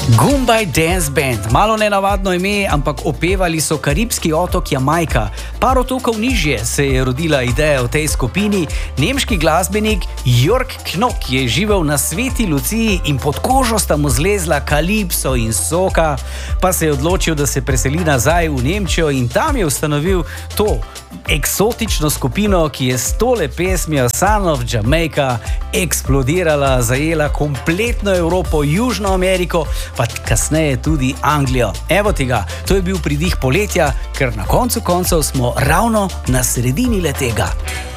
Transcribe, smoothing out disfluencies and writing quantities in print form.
Goombay Dance Band, malo nenavadno ime, ampak opevali so karibski otok Jamajka. Par otokov nižje se je rodila ideja o tej skupini. Nemški glasbenik Jörg Knock je živel na Sveti Luciji in pod kožo sta mu zlezla kalipso in soka, pa se je odločil, da se preseli nazaj v Nemčijo in tam je ustanovil to eksotično skupino, ki je s tole pesmijo Son of Jamaica eksplodirala, zajela kompletno Evropo, Južno Ameriko, pa kasneje tudi Anglijo. Evo tega, to je bil pridih poletja, ker na koncu koncev smo ravno na sredini le tega.